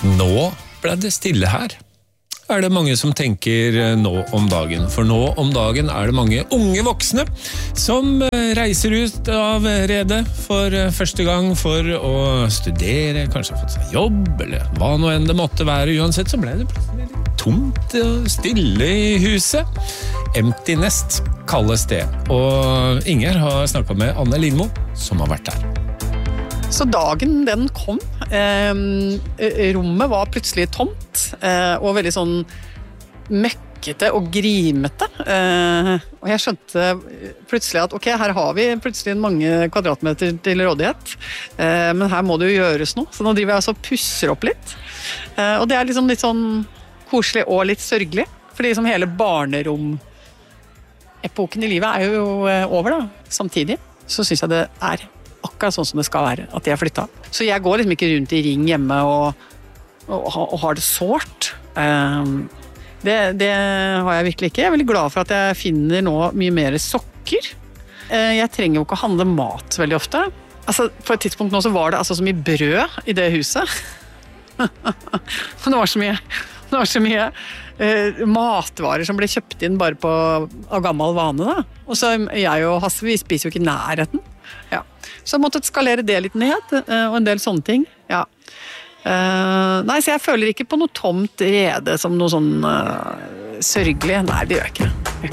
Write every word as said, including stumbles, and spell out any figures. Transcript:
Nå ble det stille her. Er det mange som tenker nå om dagen. For nå om dagen er det mange unge voksne som reiser ut av redet for første gang for å studere, kanskje ha fått seg jobb, eller hva nå enn det måtte være. Uansett så ble det plutselig litt tomt og stille i huset. Empty Nest kalles det. Og Inger har snakket med Anne Lindmo, som har vært der. Så dagen den kom, eh, rommet var plutselig tomt, eh, og veldig sånn møkkete og grimete. Eh, og jeg skjønte plutselig at ok, her har vi plutselig mange kvadratmeter til rådighet, eh, men her må det jo gjøres noe. Så nå driver jeg altså og pusser opp litt. Eh, og det er liksom litt sånn koselig og litt sørgelig, fordi liksom hele barnerom-epoken i livet er jo over da, samtidig. Så synes jeg det er akkurat sånn som det skal være, at jeg flyttet. Så jeg går liksom ikke rundt i ring hjemme og, og, og har det sårt. Um, det, det har jeg virkelig ikke. Jeg er veldig glad for at jeg finner nå mye mer sokker. Uh, jeg trenger jo ikke å handle mat veldig ofte. Altså, på et tidspunkt nå så var det altså så mye brød i det huset. det var så mye, det var så mye uh, matvarer som ble kjøpt inn bare på, av gammel vane da. Og så jeg og Hasse, vi spiser jo ikke i nærheten. Ja. Så jeg måtte skalere det litt ned, og en del sånne ting. Ja. Uh, nei, så jeg føler ikke på noe tomt rede som noe sånn uh, sørgelig. Nei, det gjør jeg ikke.